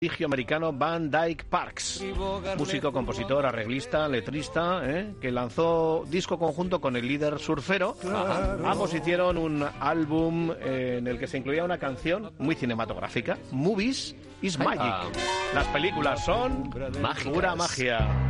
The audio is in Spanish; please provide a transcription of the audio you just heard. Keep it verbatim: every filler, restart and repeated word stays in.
americano Van Dyke Parks, músico, compositor, arreglista, letrista, ¿eh? que lanzó disco conjunto con el líder surfero. Ajá. Ambos hicieron un álbum eh, en el que se incluía una canción muy cinematográfica, Movies is Magic. Las películas son Mágicas. Pura magia.